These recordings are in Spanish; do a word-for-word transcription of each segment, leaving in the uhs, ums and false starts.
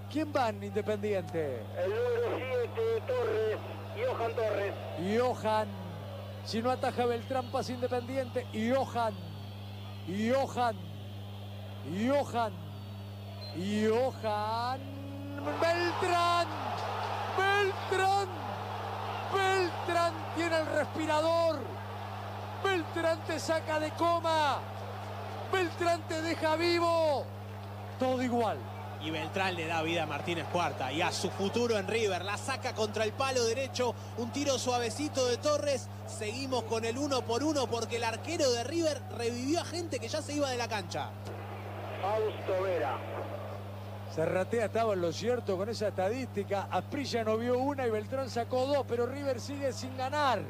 ¿Quién va en Independiente? El número siete, Torres, Johan Torres. Johan. Si no ataja Beltrán, pasa Independiente. Johan. Johan. Johan. Johan. Beltrán. Beltrán. Beltrán tiene el respirador. Beltrán te saca de coma. Beltrán te deja vivo. Todo igual. Y Beltrán le da vida a Martínez Cuarta y a su futuro en River. La saca contra el palo derecho. Un tiro suavecito de Torres. Seguimos con el uno por uno porque el arquero de River revivió a gente que ya se iba de la cancha. Fausto Vera. Serratea estaba en lo cierto con esa estadística. Asprilla no vio una y Beltrán sacó dos, pero River sigue sin ganar.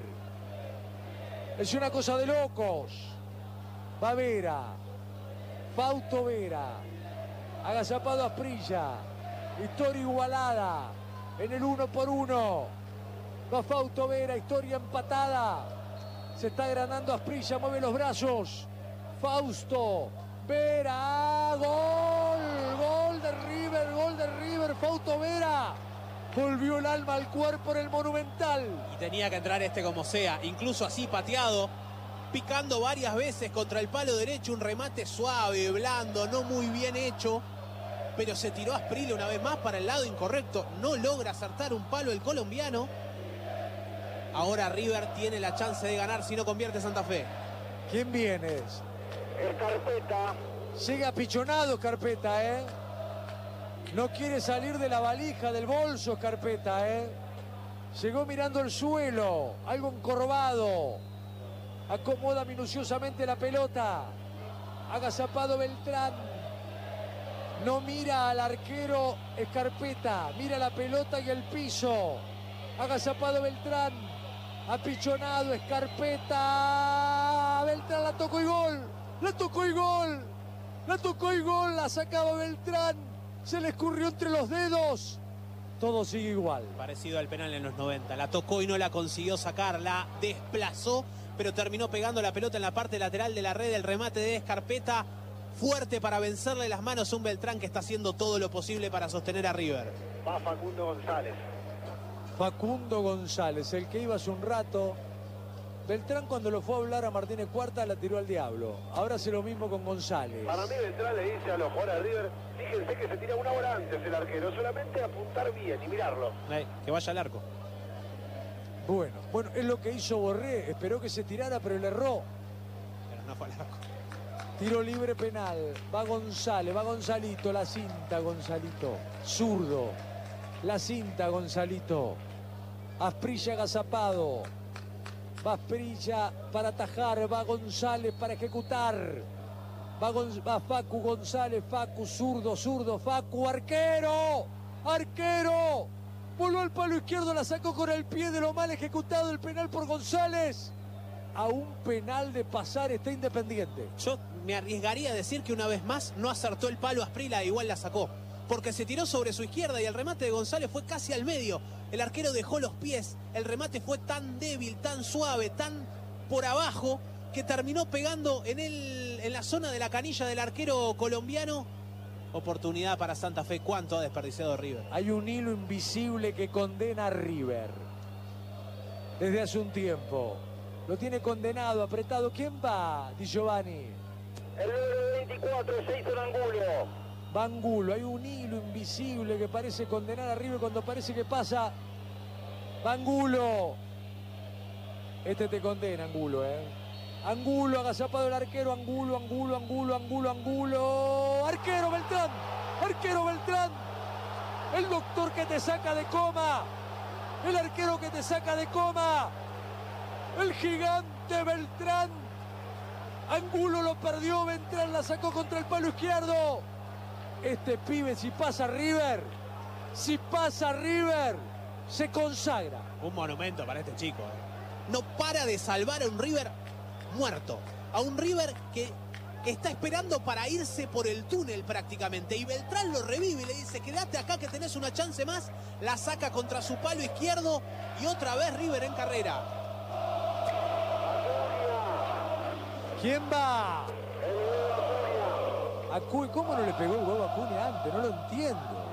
Es una cosa de locos. Va Vera. Fausto Vera. Agazapado Asprilla. Historia igualada. En el uno por uno. Va Fausto Vera. Historia empatada. Se está agranando Asprilla. Mueve los brazos. Fausto Vera. Gol. Gol de River. Gol de River. Fausto Vera. Volvió el alma al cuerpo en el Monumental. Y tenía que entrar este como sea. Incluso así pateado. Picando varias veces contra el palo derecho, un remate suave, blando, no muy bien hecho, pero se tiró Asprilla una vez más para el lado incorrecto, no logra acertar un palo el colombiano. Ahora River tiene la chance de ganar si no convierte Santa Fe. ¿Quién viene? Escarpeta. Sigue apichonado Escarpeta, ¿eh? No quiere salir de la valija, del bolso Escarpeta, ¿eh? Llegó mirando el suelo, algo encorvado. Acomoda minuciosamente la pelota. Agazapado Beltrán. No mira al arquero Escarpeta. Mira la pelota y el piso. Agazapado Beltrán. Apichonado Escarpeta. Beltrán la tocó y gol. La tocó y gol. La tocó y gol. La sacaba Beltrán. Se le escurrió entre los dedos. Todo sigue igual. Parecido al penal en los noventa. La tocó y no la consiguió sacar. La desplazó, pero terminó pegando la pelota en la parte lateral de la red. El remate de Escarpeta fuerte para vencerle las manos a un Beltrán que está haciendo todo lo posible para sostener a River. Va Facundo González. Facundo González, el que iba hace un rato. Beltrán cuando lo fue a hablar a Martínez Cuarta la tiró al diablo. Ahora hace lo mismo con González. Para mí Beltrán le dice a los jugadores de River, fíjense que se tira una hora antes el arquero, solamente apuntar bien y mirarlo. Eh, que vaya al arco. Bueno, bueno, es lo que hizo Borré. Esperó que se tirara, pero le erró. Pero no fue al arco. Tiro libre penal. Va González, va Gonzalito. La cinta, Gonzalito. Zurdo. La cinta, Gonzalito. Asprilla agazapado. Va Asprilla para atajar. Va González para ejecutar. Va, Gon va Facu González. Facu, zurdo, zurdo. Facu, arquero. Arquero. Voló al palo izquierdo, la sacó con el pie de lo mal ejecutado el penal por González. A un penal de pasar está Independiente. Yo me arriesgaría a decir que una vez más no acertó el palo Asprilla, igual la sacó. Porque se tiró sobre su izquierda y el remate de González fue casi al medio. El arquero dejó los pies. El remate fue tan débil, tan suave, tan por abajo, que terminó pegando en, el, en la zona de la canilla del arquero colombiano. Oportunidad para Santa Fe. ¿Cuánto ha desperdiciado River? Hay un hilo invisible que condena a River. Desde hace un tiempo. Lo tiene condenado, apretado. ¿Quién va, Di Giovanni? El número veinticuatro, Jason Angulo. Va Angulo. Hay un hilo invisible que parece condenar a River cuando parece que pasa. Va Angulo. Este te condena, Angulo, ¿eh? Angulo, agazapado el arquero. Angulo, Angulo, Angulo, Angulo, Angulo. Arquero Beltrán. Arquero Beltrán. El doctor que te saca de coma. El arquero que te saca de coma. El gigante Beltrán. Angulo lo perdió. Beltrán la sacó contra el palo izquierdo. Este pibe, si pasa River, si pasa River, se consagra. Un monumento para este chico. ¿eh? No para de salvar a un River muerto. A un River que está esperando para irse por el túnel prácticamente. Y Beltrán lo revive y le dice, quédate acá que tenés una chance más. La saca contra su palo izquierdo y otra vez River en carrera. ¿Quién va? Acuña. ¿Cómo no le pegó el huevo a Acuña antes? No lo entiendo.